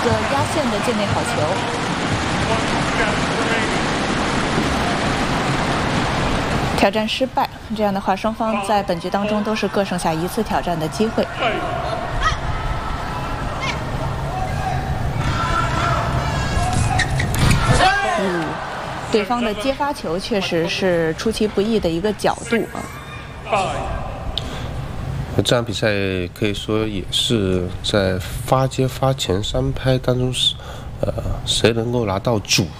个压线的界内好球。挑战失败，这样的话，双方在本局当中都是各剩下1次挑战的机会。对方的接发球确实是出其不意的一个角度啊。 这场比赛可以说也是在发接发前3拍当中，谁能够拿到主